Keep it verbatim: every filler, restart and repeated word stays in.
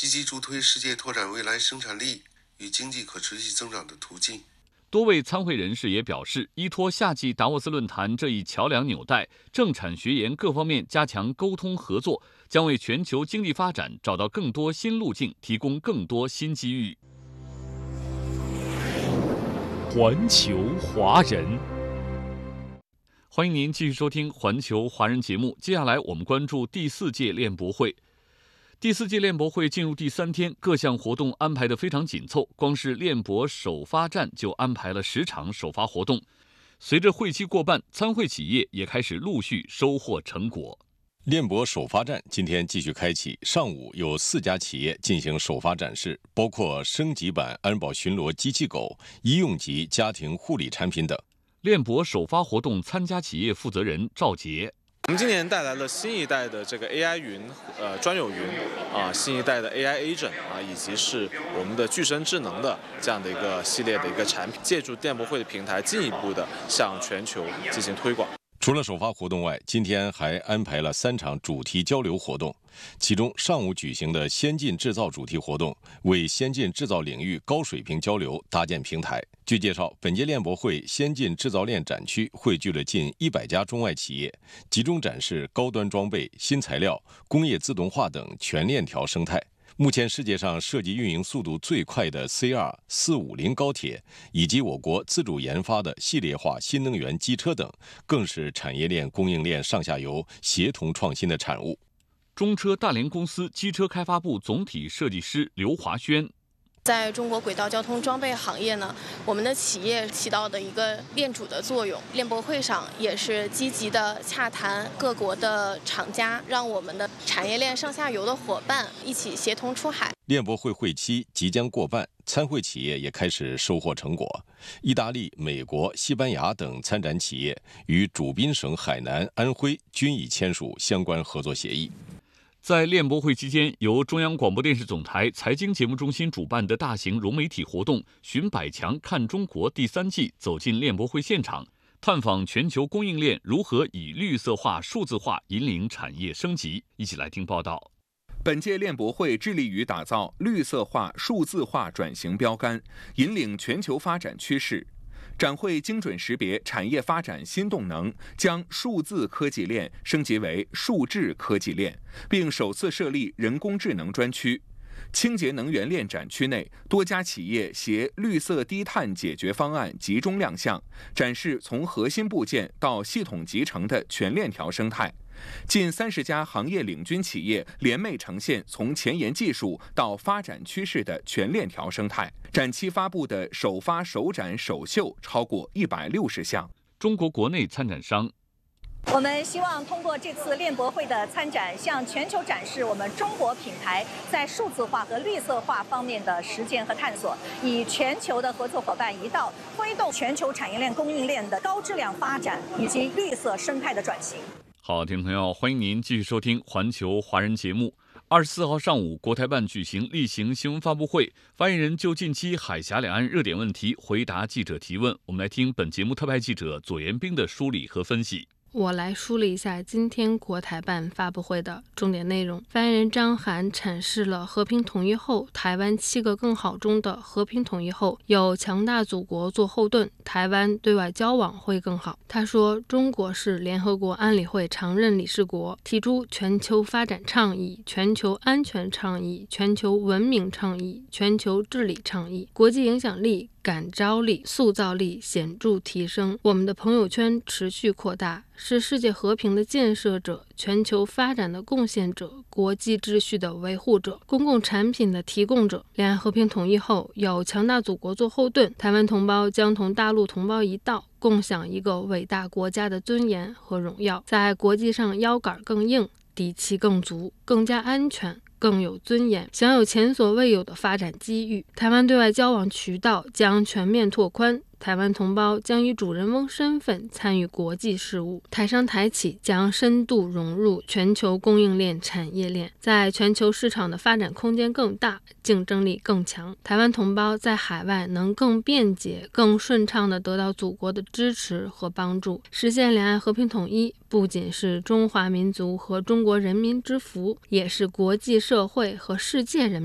积极助推世界拓展未来生产力与经济可持续增长的途径。 多位参会人士也表示，依托夏季达沃斯论坛这一桥梁纽带，政产学研各方面加强沟通合作，将为全球经济发展找到更多新路径，提供更多新机遇。 环球华人， 欢迎您继续收听环球华人节目。接下来我们关注第四届链博会。第四届链博会进入第三天，各项活动安排得非常紧凑，光是链博首发站就安排了十场首发活动。随着会期过半，参会企业也开始陆续收获成果。 链博首发站今天继续开启，上午有四家企业进行首发展示，包括升级版安保巡逻机器狗、医用级家庭护理产品等。 链博首发活动参加企业负责人赵杰。 我们今年带来了新一代的这个 A I 云，呃，专有云啊，新一代的 A I Agent 啊，以及是我们的具身智能的这样的一个系列的一个产品，借助电博会的平台，进一步的向全球进行推广。 除了首发活动外，今天还安排了三场主题交流活动。其中，上午举行的先进制造主题活动，为先进制造领域高水平交流搭建平台。据介绍，本届链博会先进制造链展区汇聚了近一百家中外企业，集中展示高端装备、新材料、工业自动化等全链条生态。目前世界上设计运营速度最快的 C 二四五零 高铁，以及我国自主研发的系列化新能源机车等，更是产业链供应链上下游协同创新的产物。 中车大连公司机车开发部总体设计师刘华轩。 在中国轨道交通装备行业呢，我们的企业起到的一个链主的作用。链博会上也是积极的洽谈各国的厂家，让我们的产业链上下游的伙伴一起协同出海。 链博会会期即将过半，参会企业也开始收获成果。意大利、美国、西班牙等参展企业与主宾省海南、安徽均已签署相关合作协议。 在链博会期间，由中央广播电视总台财经节目中心主办的大型融媒体活动“寻百强看中国”第三季走进链博会现场，探访全球供应链如何以绿色化、数字化引领产业升级。一起来听报道。 本届链博会致力于打造绿色化、数字化转型标杆，引领全球发展趋势。展会精准识别产业发展新动能，将数字科技链升级为数智科技链，并首次设立人工智能专区。清洁能源链展区内，多家企业携绿色低碳解决方案集中亮相，展示从核心部件到系统集成的全链条生态。近三十家行业领军企业联袂呈现从前沿技术到发展趋势的全链条生态。展期发布的首发首展首秀超过一百六十项。 中国国内参展商。 我们希望通过这次链博会的参展，向全球展示我们中国品牌在数字化和绿色化方面的实践和探索，以全球的合作伙伴一道，推动全球产业链供应链的高质量发展以及绿色生态的转型。 好，听众朋友，欢迎您继续收听环球华人节目。二十四号上午，国台办举行例行新闻发布会，发言人就近期海峡两岸热点问题回答记者提问。我们来听本节目特派记者左延兵的梳理和分析。 我来梳理一下今天国台办发布会的重点内容。发言人张涵阐释了和平统一后台湾七个更好中的和平统一后有强大祖国做后盾，台湾对外交往会更好。他说，中国是联合国安理会常任理事国，提出全球发展倡议、全球安全倡议、全球文明倡议、全球治理倡议，国际影响力、感召力、塑造力显著提升，我们的朋友圈持续扩大，是世界和平的建设者、全球发展的贡献者、国际秩序的维护者、公共产品的提供者。两岸和平统一后，有强大祖国做后盾，台湾同胞将同大陆同胞一道，共享一个伟大国家的尊严和荣耀，在国际上腰杆更硬，底气更足，更加安全，更有尊严，享有前所未有的发展机遇。台湾对外交往渠道将全面拓宽，台湾同胞将以主人翁身份参与国际事务，台商台企将深度融入全球供应链产业链，在全球市场的发展空间更大，竞争力更强。台湾同胞在海外能更便捷、更顺畅地得到祖国的支持和帮助，实现两岸和平统一，不仅是中华民族和中国人民之福，也是国际社会和世界人民